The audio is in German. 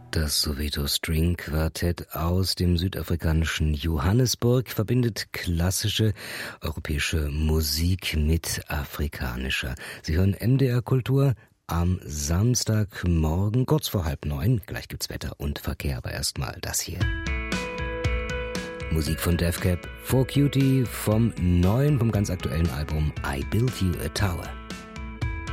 Das Soweto String Quartett aus dem südafrikanischen Johannesburg verbindet klassische europäische Musik mit afrikanischer. Sie hören MDR Kultur am Samstagmorgen, kurz vor 8:30. Gleich gibt's Wetter und Verkehr, aber erstmal das hier. Musik von Death Cab for Cutie vom ganz aktuellen Album I Built You a Tower.